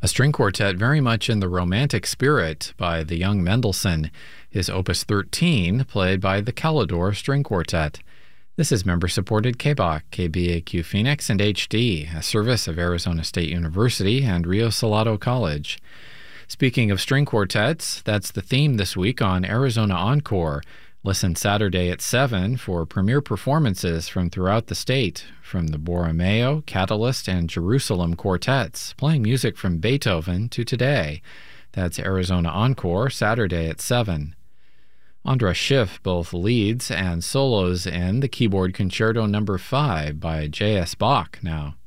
A string quartet very much in the Romantic spirit by the young Mendelssohn, his Opus 13 played by the Calidore String Quartet. This is member-supported KBOC, KBAQ Phoenix, and HD, a service of Arizona State University and Rio Salado College. Speaking of string quartets, that's the theme this week on Arizona Encore. Listen Saturday at 7 for premiere performances from throughout the state, from the Borromeo, Catalyst, and Jerusalem quartets, playing music from Beethoven to today. That's Arizona Encore, Saturday at 7. Andras Schiff both leads and solos in the Keyboard Concerto No. 5 by J.S. Bach now.